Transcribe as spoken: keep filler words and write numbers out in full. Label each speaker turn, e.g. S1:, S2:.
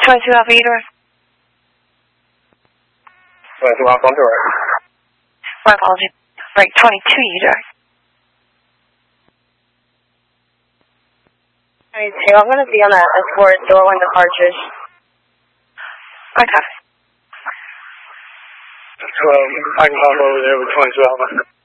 S1: twenty-two Alpha, you doing?
S2: twenty-two Alpha, I'm doing.
S1: My apologies. Right, twenty-two, you doing?
S3: twenty-two, I'm going to be on that escort door one departures.
S1: Okay.
S2: twelve, I can pop over there with twenty-two Alpha.